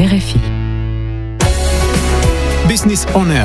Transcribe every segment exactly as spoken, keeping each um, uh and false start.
R F I. Business On Air.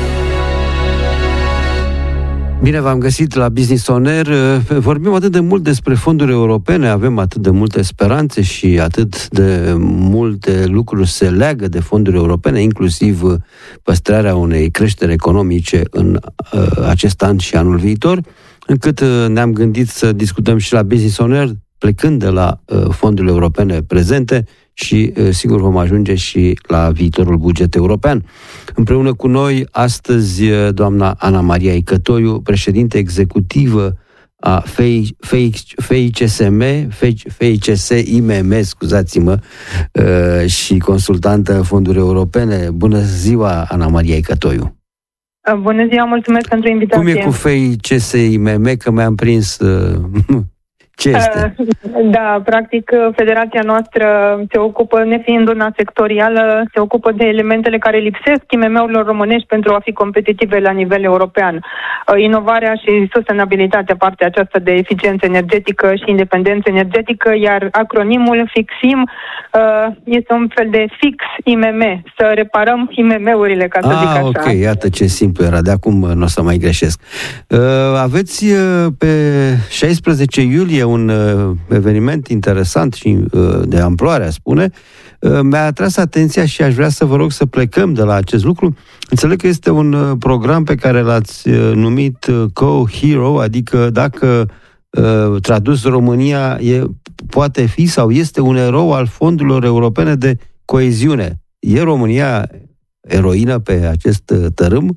Bine v-am găsit la Business On Air. Vorbim atât de mult despre fonduri europene, avem atât de multe speranțe și atât de multe lucruri se leagă de fonduri europene, inclusiv păstrarea unei creșteri economice în uh, acest an și anul viitor, încât uh, ne-am gândit să discutăm și la Business On Air, plecând de la uh, fondurile europene prezente și, uh, sigur, vom ajunge și la viitorul buget european. Împreună cu noi, astăzi, doamna Ana Maria Icătoiu, președinte executivă a F I C S M, F I C S I M M, scuzați-mă, uh, și consultantă în fonduri europene. Bună ziua, Ana Maria Icătoiu! Bună ziua, mulțumesc pentru invitație! Cum e cu F I C S I M M, că mi-am prins... Uh, Ce este? Da, practic, federația noastră se ocupă, nefiind una sectorială, se ocupă de elementele care lipsesc I M M-urilor românești pentru a fi competitive la nivel european. Inovarea și sustenabilitatea, partea aceasta de eficiență energetică și independență energetică, iar acronimul FIXIM este un fel de fix I M M, să reparăm I M M-urile, ca să ah, zic așa. ok, iată ce simplu era, de acum nu o să mai greșesc. Aveți pe șaisprezece iulie un uh, eveniment interesant și uh, de amploare, a spune. Uh, mi-a atras atenția și aș vrea să vă rog să plecăm de la acest lucru. Înțeleg că este un uh, program pe care l-ați uh, numit uh, Co-Hero, adică dacă uh, tradus România e, poate fi sau este un erou al fondurilor europene de coeziune. E România eroină pe acest uh, tărâm?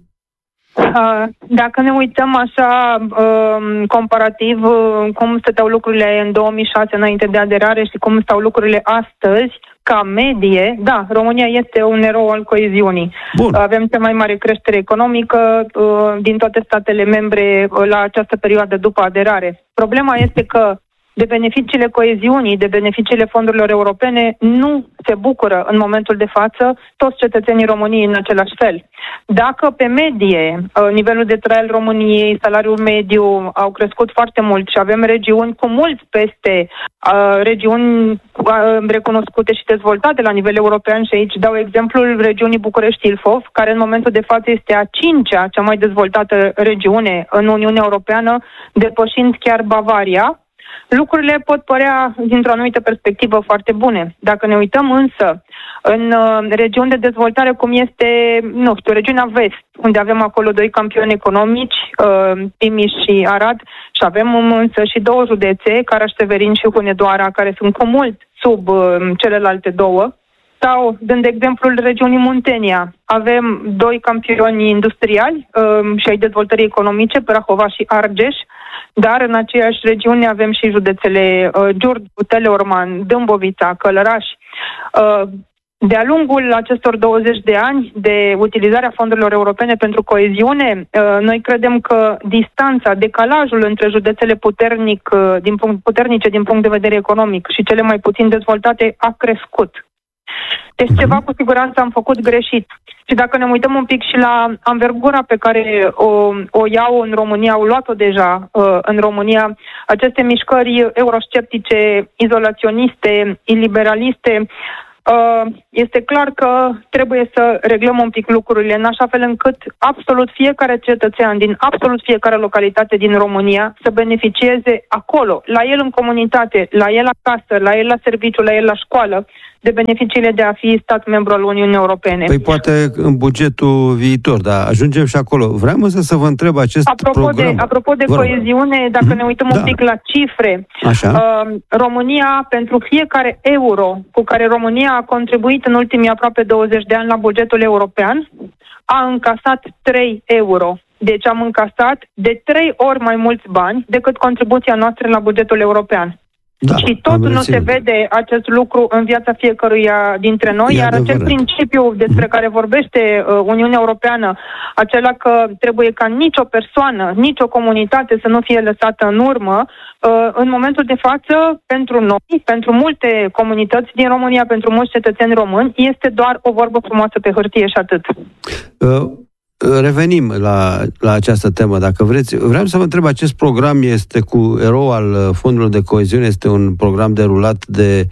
Dacă ne uităm așa comparativ cum stăteau lucrurile în două mii șase înainte de aderare și cum stau lucrurile astăzi, ca medie, da, România este un erou al coeziunii. Bun. Avem cea mai mare creștere economică din toate statele membre la această perioadă după aderare. Problema este că de beneficiile coeziunii, de beneficiile fondurilor europene, nu se bucură în momentul de față toți cetățenii României în același fel. Dacă pe medie nivelul de trai al României, salariul mediu au crescut foarte mult și avem regiuni cu mult peste uh, regiuni uh, recunoscute și dezvoltate la nivel european, și aici dau exemplul regiunii București-Ilfov, care în momentul de față este a cincea cea mai dezvoltată regiune în Uniunea Europeană, depășind chiar Bavaria, lucrurile pot părea, dintr-o anumită perspectivă, foarte bune. Dacă ne uităm însă în uh, regiuni de dezvoltare, cum este, nu știu, regiunea Vest, unde avem acolo doi campioni economici, uh, Timiș și Arad, și avem însă și două județe, Caraș-Severin și Hunedoara, care sunt cu mult sub uh, celelalte două. Sau, dând exemplul regiunii Muntenia, avem doi campioni industriali uh, și ai dezvoltării economice, Prahova și Argeș, dar în aceeași regiune avem și județele uh, Giurgiu, Teleorman, Dâmbovița, Călăraș. Uh, de-a lungul acestor douăzeci de ani de utilizarea fondurilor europene pentru coeziune, uh, noi credem că distanța, decalajul între județele puternic, uh, din punct, puternice din punct de vedere economic și cele mai puțin dezvoltate a crescut. Deci ceva cu siguranță am făcut greșit. Și dacă ne uităm un pic și la anvergura pe care o, o iau în România, au luat-o deja uh, în România, aceste mișcări eurosceptice, izolaționiste, iliberaliste, uh, este clar că trebuie să reglăm un pic lucrurile în așa fel încât absolut fiecare cetățean din absolut fiecare localitate din România să beneficieze acolo, la el în comunitate, la el acasă, la el la serviciu, la el la școală, de beneficiile de a fi stat membru al Uniunii Europene. Păi poate în bugetul viitor, dar ajungem și acolo. Vreau însă să vă întreb acest apropo program. De, apropo de coeziune, dacă mm-hmm. ne uităm da. un pic la cifre, uh, România, pentru fiecare euro cu care România a contribuit în ultimii aproape douăzeci de ani la bugetul european, a încasat trei euro. Deci am încasat de trei ori mai mulți bani decât contribuția noastră la bugetul european. Da, și tot nu se vede acest lucru în viața fiecăruia dintre noi, e iar adevărat. Acest principiu despre care vorbește uh, Uniunea Europeană, acela că trebuie ca nicio persoană, nicio comunitate să nu fie lăsată în urmă, uh, în momentul de față, pentru noi, pentru multe comunități din România, pentru mulți cetățeni români, este doar o vorbă frumoasă pe hârtie și atât. Uh. Revenim la, la această temă, dacă vreți. Vreau să vă întreb, acest program este cu erou al fondurilor de coeziune, este un program derulat de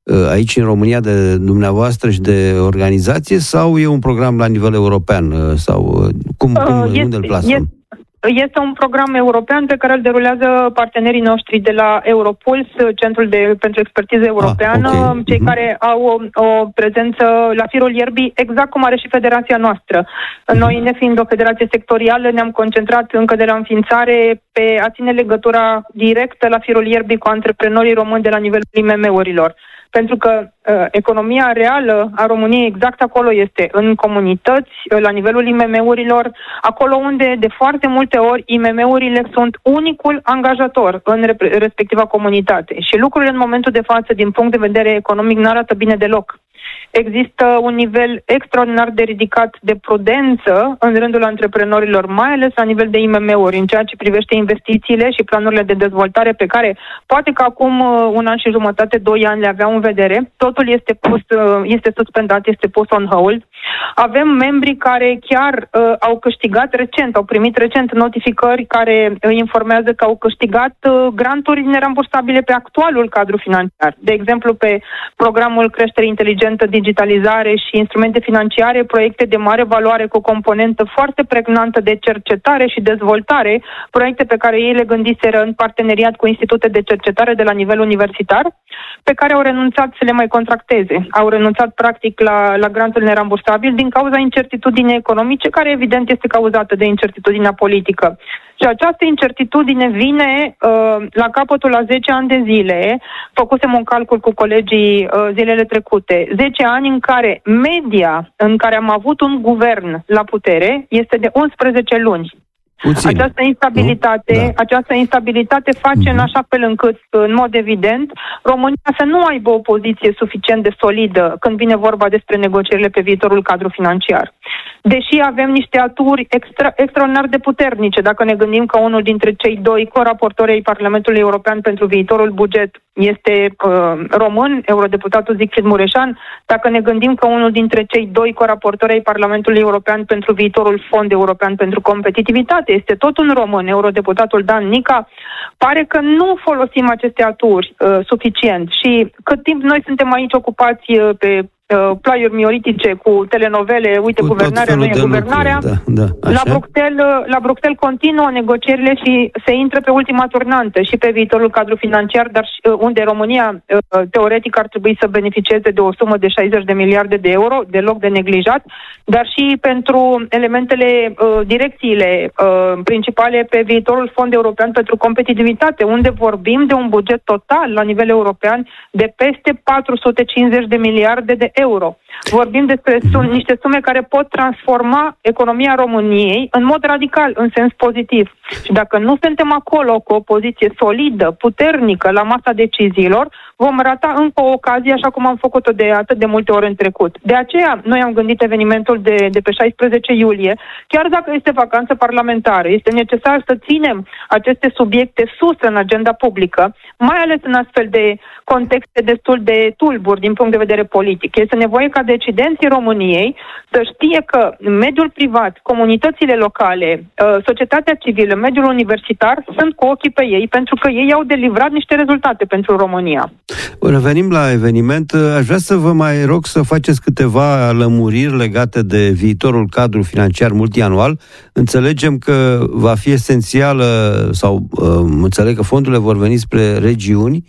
aici în România de dumneavoastră și de organizație sau e un program la nivel european? Sau cum, cum este, unde îl plasăm? Este un program european pe care îl derulează partenerii noștri de la Europuls, Centrul de, pentru Expertiză Europeană, ah, okay. cei uh-huh. care au o, o prezență la firul ierbii, exact cum are și federația noastră. Uh-huh. Noi, nefiind o federație sectorială, ne-am concentrat încă de la înființare pe a ține legătura directă la firul ierbii cu antreprenorii români de la nivelul I M M-urilor. Pentru că uh, economia reală a României exact acolo este, în comunități, uh, la nivelul I M M-urilor, acolo unde de foarte multe ori I M M-urile sunt unicul angajator în rep- respectiva comunitate. Și lucrurile în momentul de față, din punct de vedere economic, nu arată bine deloc. Există un nivel extraordinar de ridicat de prudență în rândul antreprenorilor, mai ales la nivel de I M M-uri, în ceea ce privește investițiile și planurile de dezvoltare pe care poate că acum un an și jumătate, doi ani le aveau în vedere. Totul este pus, este suspendat, este pus on hold. Avem membri care chiar uh, au câștigat recent, au primit recent notificări care uh, informează că au câștigat uh, granturi nerambursabile pe actualul cadru financiar. De exemplu, pe programul Creștere Inteligentă, Digitalizare și Instrumente Financiare, proiecte de mare valoare cu o componentă foarte pregnantă de cercetare și dezvoltare, proiecte pe care ei le gândiseră în parteneriat cu institute de cercetare de la nivel universitar, pe care au renunțat să le mai contracteze. Au renunțat practic la, la grantul nerambursabil din cauza incertitudinii economice, care evident este cauzată de incertitudinea politică. Și această incertitudine vine uh, la capătul la zece ani de zile. Făcusem un calcul cu colegii uh, zilele trecute. zece ani în care media în care am avut un guvern la putere este de unsprezece luni. Puțin. Această instabilitate, da. această instabilitate face uh-huh. în așa fel încât, în mod evident, România să nu aibă o poziție suficient de solidă când vine vorba despre negocierile pe viitorul cadru financiar. Deși avem niște aturi extra, extraordinar de puternice, dacă ne gândim că unul dintre cei doi coraportori ai Parlamentului European pentru viitorul buget este uh, român, eurodeputatul Siegfried Mureșan, dacă ne gândim că unul dintre cei doi coraportori ai Parlamentului European pentru viitorul Fond European pentru Competitivitate este tot un român, eurodeputatul Dan Nica, pare că nu folosim aceste aturi uh, suficient și cât timp noi suntem aici ocupați uh, pe plaiuri mioritice cu telenovele, uite, cu guvernarea nu e guvernarea. Lucruri, da, da, la, Bruxelles, la Bruxelles continuă negocierile și se intră pe ultima turnantă și pe viitorul cadru financiar, dar unde România teoretic ar trebui să beneficieze de o sumă de șaizeci de miliarde de euro, deloc de neglijat, dar și pentru elementele, direcțiile principale pe viitorul Fond European pentru Competitivitate, unde vorbim de un buget total la nivel european de peste patru sute cincizeci de miliarde de euro. Vorbim despre sum, niște sume care pot transforma economia României în mod radical, în sens pozitiv. Și dacă nu suntem acolo cu o poziție solidă, puternică la masa deciziilor, vom rata încă o ocazie, așa cum am făcut-o de atât de multe ori în trecut. De aceea, noi am gândit evenimentul de, de pe șaisprezece iulie, chiar dacă este vacanță parlamentară, este necesar să ținem aceste subiecte sus în agenda publică, mai ales în astfel de contexte destul de tulburi din punct de vedere politic. Este nevoie ca decidenții României să știe că mediul privat, comunitățile locale, societatea civilă, mediul universitar sunt cu ochii pe ei, pentru că ei au delivrat niște rezultate pentru România. Revenim la eveniment. Aș vrea să vă mai rog să faceți câteva lămuriri legate de viitorul cadru financiar multianual. Înțelegem că va fi esențială, sau înțeleg că fondurile vor veni spre regiuni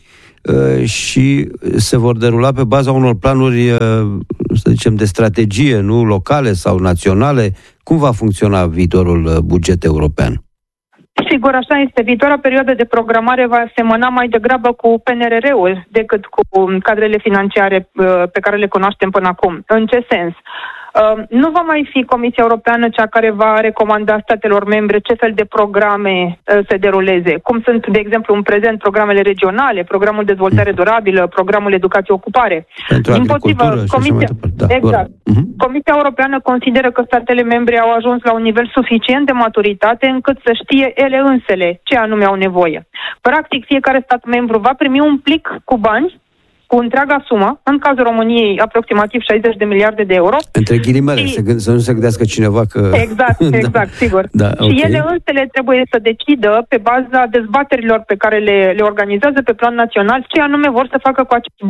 și se vor derula pe baza unor planuri, să zicem, de strategie, nu locale sau naționale. Cum va funcționa viitorul buget european? Sigur, așa este. Viitoarea perioadă de programare va semăna mai degrabă cu P N R R-ul decât cu cadrele financiare pe care le cunoaștem până acum. În ce sens? Uh, nu va mai fi Comisia Europeană cea care va recomanda statelor membre ce fel de programe uh, se deruleze. Cum sunt, de exemplu, în prezent programele regionale, programul dezvoltare durabilă, programul educație-ocupare. Pentru Din potrivă, Comisia... Da, exact. Uh-huh. Comisia Europeană consideră că statele membre au ajuns la un nivel suficient de maturitate încât să știe ele însele ce anume au nevoie. Practic, fiecare stat membru va primi un plic cu bani, cu întreaga sumă, în cazul României aproximativ șaizeci de miliarde de euro. Între ghilimele, și... să nu se gândească cineva că... Exact, exact, da, sigur. Da, și okay. ele însele trebuie să decidă pe baza dezbaterilor pe care le, le organizează pe plan național ce anume vor să facă cu acești bani.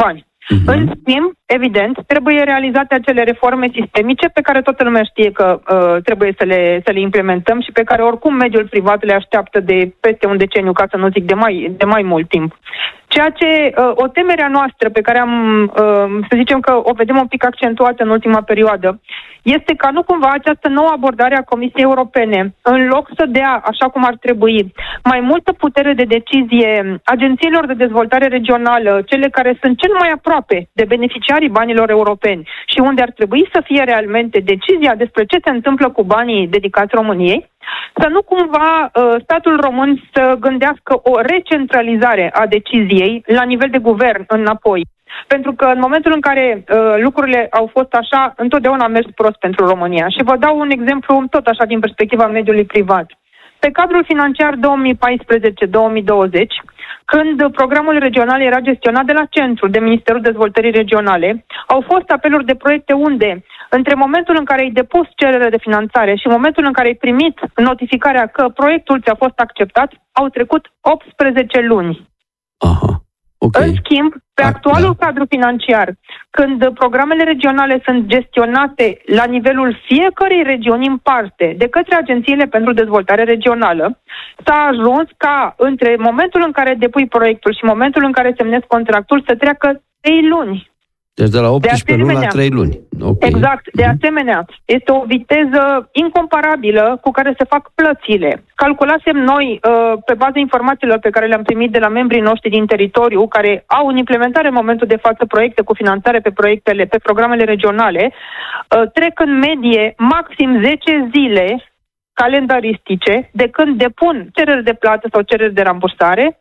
Uh-huh. În schimb, evident, trebuie realizate acele reforme sistemice pe care toată lumea știe că uh, trebuie să le, să le implementăm și pe care oricum mediul privat le așteaptă de peste un deceniu, ca să nu zic de mai, de mai mult timp. Ceea ce, uh, o temerea noastră pe care am, uh, să zicem că o vedem un pic accentuată în ultima perioadă, este ca nu cumva această nouă abordare a Comisiei Europene, în loc să dea, așa cum ar trebui, mai multă putere de decizie agențiilor de dezvoltare regională, cele care sunt cel mai aproape de beneficiarii banilor europeni și unde ar trebui să fie realmente decizia despre ce se întâmplă cu banii dedicați României, să nu cumva uh, statul român să gândească o recentralizare a deciziei la nivel de guvern înapoi. Pentru că în momentul în care uh, lucrurile au fost așa, întotdeauna a mers prost pentru România. Și vă dau un exemplu tot așa din perspectiva mediului privat. Pe cadrul financiar două mii paisprezece două mii douăzeci, când programul regional era gestionat de la centru, de Ministerul Dezvoltării Regionale, au fost apeluri de proiecte unde, între momentul în care ai depus cerere de finanțare și momentul în care ai primit notificarea că proiectul ți-a fost acceptat, au trecut optsprezece luni. Aha. Okay. În schimb, pe da, actualul da. cadru financiar, când programele regionale sunt gestionate la nivelul fiecărei regiuni în parte de către agențiile pentru dezvoltare regională, s-a ajuns ca între momentul în care depui proiectul și momentul în care semnezi contractul să treacă trei luni. Deci de la optsprezece luni la trei luni. Okay. Exact. De asemenea, este o viteză incomparabilă cu care se fac plățile. Calculasem noi, pe baza informațiilor pe care le-am primit de la membrii noștri din teritoriu, care au în implementare în momentul de față proiecte cu finanțare pe proiectele, pe programele regionale, trec în medie maxim zece zile calendaristice de când depun cereri de plată sau cereri de rambursare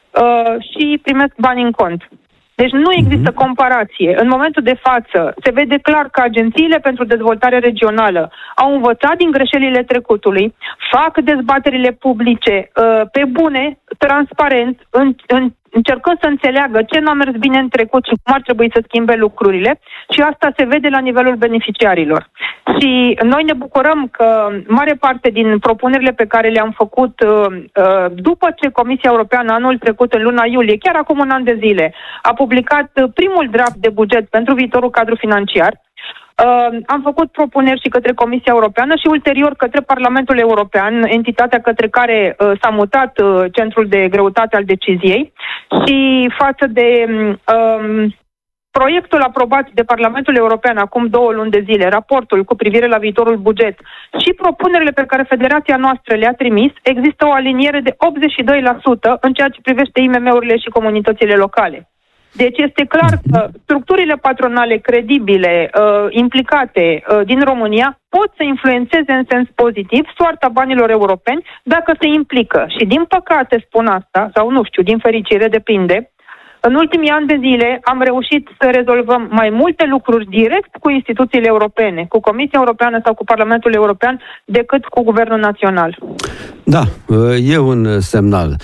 și primesc bani în cont. Deci nu există comparație. În momentul de față se vede clar că agențiile pentru dezvoltare regională au învățat din greșelile trecutului, fac dezbaterile publice uh, pe bune, transparent, în, în, încercând să înțeleagă ce n-a mers bine în trecut și cum ar trebui să schimbe lucrurile și asta se vede la nivelul beneficiarilor. Și noi ne bucurăm că mare parte din propunerile pe care le-am făcut uh, uh, după ce Comisia Europeană anul trecut, în luna iulie, chiar acum un an de zile, a publicat primul draft de buget pentru viitorul cadru financiar, Uh, am făcut propuneri și către Comisia Europeană și ulterior către Parlamentul European, entitatea către care uh, s-a mutat uh, centrul de greutate al deciziei, și față de uh, proiectul aprobat de Parlamentul European acum două luni de zile, raportul cu privire la viitorul buget și propunerile pe care Federația noastră le-a trimis, există o aliniere de optzeci și doi la sută în ceea ce privește I M M-urile și comunitățile locale. Deci este clar că structurile patronale credibile, uh, implicate uh, din România, pot să influențeze în sens pozitiv soarta banilor europeni dacă se implică. Și din păcate spun asta, sau nu știu, din fericire, depinde, în ultimii ani de zile am reușit să rezolvăm mai multe lucruri direct cu instituțiile europene, cu Comisia Europeană sau cu Parlamentul European, decât cu Guvernul Național. Da, e un semnal.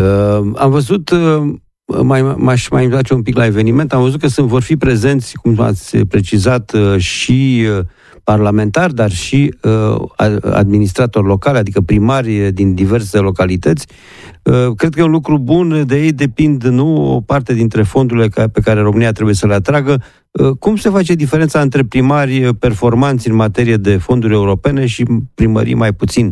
Am văzut... Mai, m-aș mai întoarce un pic la eveniment. Am văzut că sunt, vor fi prezenți, cum ați precizat, și parlamentari, dar și administratori locali, adică primari din diverse localități. Cred că e un lucru bun, de ei depind nu o parte dintre fondurile pe care România trebuie să le atragă. Cum se face diferența între primari performanți în materie de fonduri europene și primării mai puțin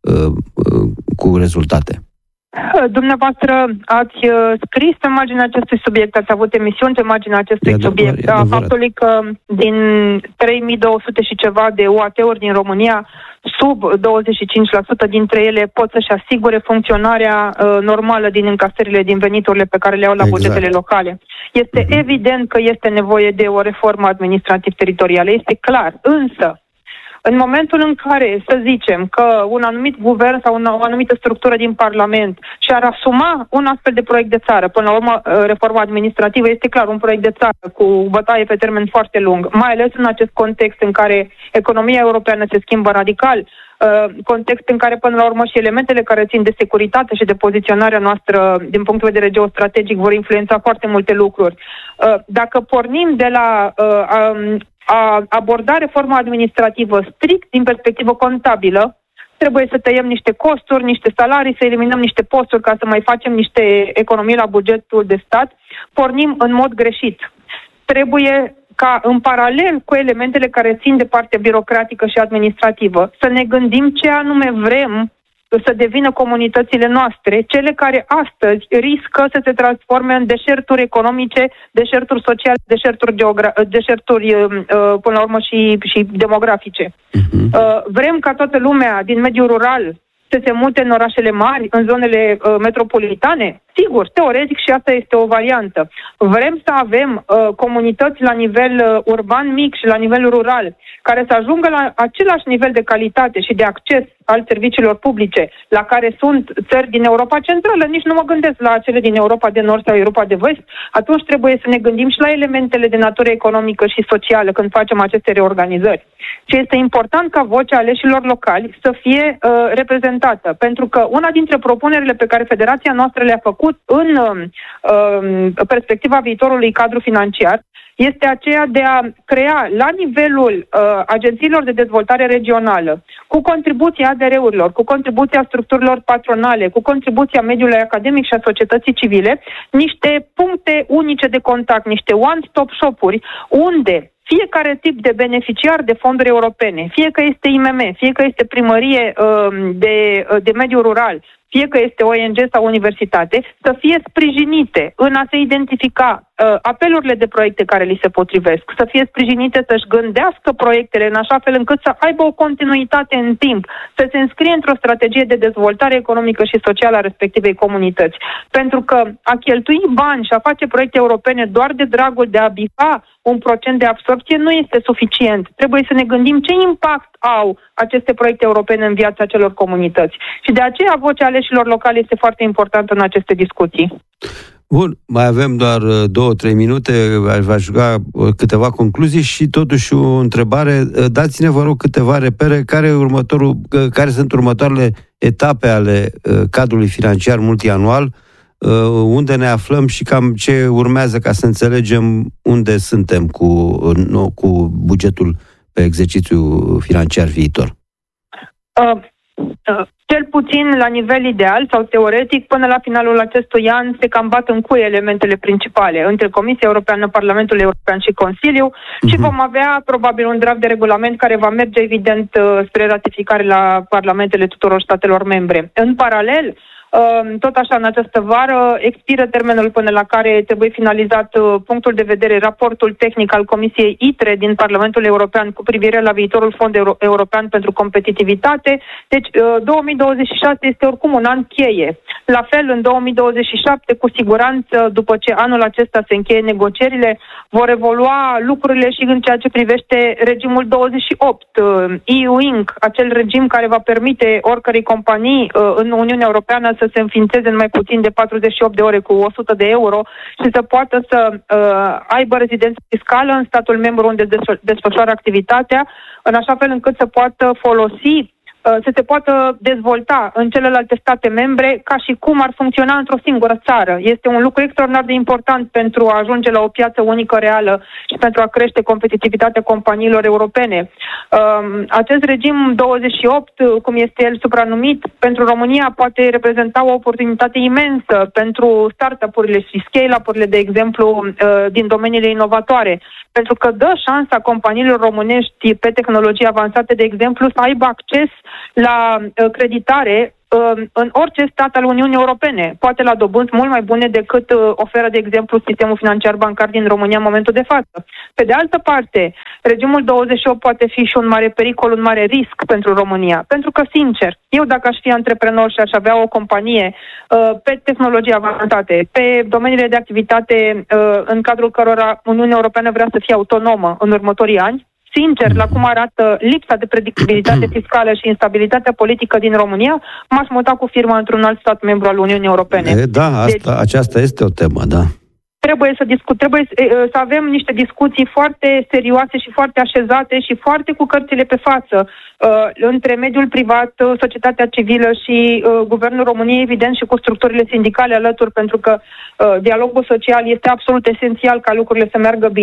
cu rezultate? Dumneavoastră ați scris pe marginea acestui subiect, ați avut emisiuni pe marginea acestui adevăr, subiect, a faptului că din trei mii două sute și ceva de U A T-uri din România, sub douăzeci și cinci la sută dintre ele pot să-și asigure funcționarea uh, normală din încasările, din veniturile pe care le au la exact. bugetele locale. Este uh-huh. evident că este nevoie de o reformă administrativ-teritorială, este clar, însă în momentul în care, să zicem, că un anumit guvern sau una, o anumită structură din Parlament și-ar asuma un astfel de proiect de țară, până la urmă, reforma administrativă este clar un proiect de țară cu bătaie pe termen foarte lung, mai ales în acest context în care economia europeană se schimbă radical, context în care, până la urmă, și elementele care țin de securitate și de poziționarea noastră din punct de vedere geostrategic vor influența foarte multe lucruri. Dacă pornim de la a aborda reforma administrativă strict din perspectivă contabilă, trebuie să tăiem niște costuri, niște salarii, să eliminăm niște posturi ca să mai facem niște economii la bugetul de stat, pornim în mod greșit. trebuie ca în paralel cu elementele care țin de partea birocratică și administrativă, să ne gândim ce anume vrem să devină comunitățile noastre, cele care astăzi riscă să se transforme în deșerturi economice, deșerturi sociale, deșerturi, geogra- deșerturi uh, până la urmă și, și demografice. Uh-huh. Uh, vrem ca toată lumea din mediul rural să se mute în orașele mari, în zonele uh, metropolitane? Sigur, teoretic și asta este o variantă. Vrem să avem uh, comunități la nivel uh, urban mic și la nivel rural, care să ajungă la același nivel de calitate și de acces al serviciilor publice la care sunt țări din Europa Centrală, nici nu mă gândesc la cele din Europa de Nord sau Europa de Vest, atunci trebuie să ne gândim și la elementele de natură economică și socială când facem aceste reorganizări. Și este important ca vocea aleșilor locali să fie uh, reprezentată, pentru că una dintre propunerile pe care Federația noastră le-a făcut în uh, perspectiva viitorului cadru financiar este aceea de a crea la nivelul uh, agențiilor de dezvoltare regională, cu contribuția A D R-urilor, cu contribuția structurilor patronale, cu contribuția mediului academic și a societății civile, niște puncte unice de contact, niște one-stop shop-uri, unde fiecare tip de beneficiar de fonduri europene, fie că este I M M, fie că este primărie uh, de, uh, de mediu rural, fie că este O N G sau universitate, să fie sprijinite în a se identifica uh, apelurile de proiecte care li se potrivesc, să fie sprijinite să-și gândească proiectele în așa fel încât să aibă o continuitate în timp, să se înscrie într-o strategie de dezvoltare economică și socială a respectivei comunități. Pentru că a cheltui bani și a face proiecte europene doar de dragul de a bifa un procent de absorbție nu este suficient. Trebuie să ne gândim ce impact au aceste proiecte europene în viața celor comunități. Și de aceea vocea aleșilor locali este foarte importantă în aceste discuții. Bun, mai avem doar două, trei minute, aș juga câteva concluzii și totuși o întrebare. Dați-ne, vă rog, câteva repere. Care, e următorul, care sunt următoarele etape ale cadrului financiar multianual, unde ne aflăm și cam ce urmează ca să înțelegem unde suntem cu, nu, cu bugetul pe exercițiul financiar viitor? Uh, uh, cel puțin la nivel ideal sau teoretic, până la finalul acestui an se cam bat în cuie elementele principale între Comisia Europeană, Parlamentul European și Consiliu uh-huh. și vom avea probabil un draft de regulament care va merge evident spre ratificare la parlamentele tuturor statelor membre. În paralel, tot așa, în această vară, expiră termenul până la care trebuie finalizat punctul de vedere, raportul tehnic al Comisiei I T R E din Parlamentul European cu privire la viitorul Fond Euro- European pentru Competitivitate. Deci, două mii douăzeci și șase este oricum un an cheie. La fel, în două mii douăzeci și șapte, cu siguranță, după ce anul acesta se încheie negocierile, vor evolua lucrurile și în ceea ce privește regimul douăzeci și opt, E U I N C, acel regim care va permite oricărei companii în Uniunea Europeană să se înființeze în mai puțin de patruzeci și opt de ore cu o sută de euro și să poată să uh, aibă rezidență fiscală în statul membru unde desfășoară activitatea, în așa fel încât să poată folosi, să se poată dezvolta în celelalte state membre ca și cum ar funcționa într-o singură țară. Este un lucru extraordinar de important pentru a ajunge la o piață unică reală și pentru a crește competitivitatea companiilor europene. Acest regim douăzeci și opt, cum este el supranumit, pentru România poate reprezenta o oportunitate imensă pentru startup-urile și scale-up-urile, de exemplu, din domeniile inovatoare, pentru că dă șansa companiilor românești pe tehnologii avansate, de exemplu, să aibă acces la uh, creditare uh, în orice stat al Uniunii Europene, poate la dobânzi mult mai bune decât uh, oferă, de exemplu, sistemul financiar bancar din România în momentul de față. Pe de altă parte, regimul douăzeci și opt poate fi și un mare pericol, un mare risc pentru România, pentru că, sincer, eu dacă aș fi antreprenor și aș avea o companie uh, pe tehnologii avansate, pe domeniile de activitate uh, în cadrul cărora Uniunea Europeană vrea să fie autonomă în următorii ani, sincer, la cum arată lipsa de predictibilitate fiscală și instabilitatea politică din România, m-aș muta cu firma într-un alt stat membru al Uniunii Europene. E, da, asta, deci, aceasta este o temă, da. Trebuie să discut, trebuie să avem niște discuții foarte serioase și foarte așezate și foarte cu cărțile pe față uh, între mediul privat, societatea civilă și uh, Guvernul României, evident, și cu structurile sindicale alături, pentru că uh, dialogul social este absolut esențial ca lucrurile să meargă bine.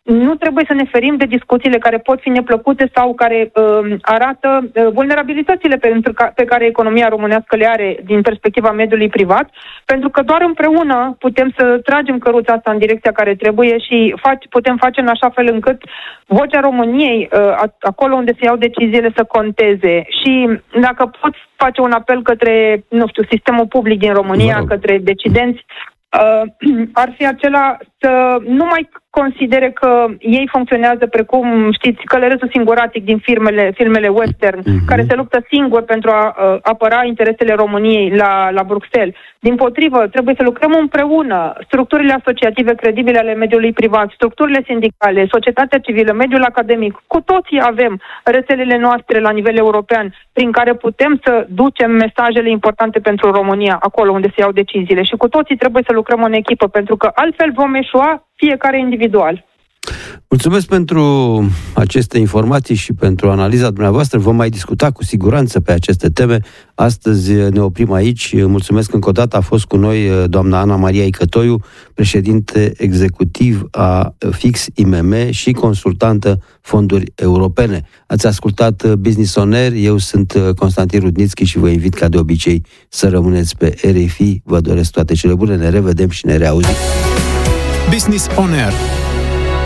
nu trebuie să ne ferim de discuțiile care pot fi neplăcute sau care uh, arată uh, vulnerabilitățile pentru ca, pe care economia românească le are din perspectiva mediului privat, pentru că doar împreună putem să tragem căruța asta în direcția care trebuie și fac, putem face în așa fel încât vocea României, uh, acolo unde se iau deciziile, să conteze. Și dacă pot face un apel către, nu știu, sistemul public din România, către decidenți, uh, ar fi acela să nu mai considere că ei funcționează precum, știți, călărețul singuratic din firmele, filmele western, uh-huh. care se luptă singur pentru a uh, apăra interesele României la, la Bruxelles. Dimpotrivă, trebuie să lucrăm împreună. Structurile asociative credibile ale mediului privat, structurile sindicale, societatea civilă, mediul academic, cu toții avem rețelele noastre la nivel european prin care putem să ducem mesajele importante pentru România, acolo unde se iau deciziile. Și cu toții trebuie să lucrăm în echipă, pentru că altfel vom eșua fiecare individual. Mulțumesc pentru aceste informații și pentru analiza dumneavoastră. Vom mai discuta cu siguranță pe aceste teme. Astăzi ne oprim aici. Mulțumesc încă o dată. A fost cu noi doamna Ana Maria Icătoiu, președinte executiv a Fix I M M și consultantă fonduri europene. Ați ascultat Business On Air. Eu sunt Constantin Rudnițchi și vă invit ca de obicei să rămâneți pe R F I. Vă doresc toate cele bune. Ne revedem și ne reauzim. Business On Air.